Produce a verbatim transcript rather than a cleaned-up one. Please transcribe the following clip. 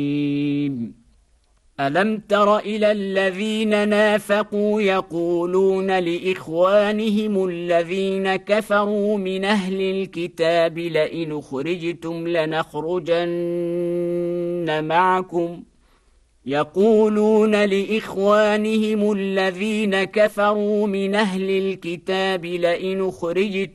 ألم تر إلى الذين نافقوا يقولون لإخوانهم الذين كفروا من أهل الكتاب لئن أخرجتم لنخرجن معكم يقولون لإخوانهم الذين كفروا من أهل الكتاب لئن أخرجتم